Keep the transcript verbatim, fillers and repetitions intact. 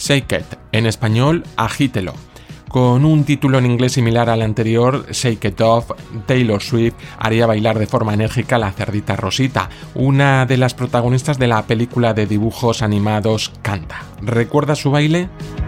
Shake It, en español Agítelo. Con un título en inglés similar al anterior, Shake It Off, Taylor Swift haría bailar de forma enérgica a la cerdita Rosita, una de las protagonistas de la película de dibujos animados Canta. ¿Recuerdas su baile?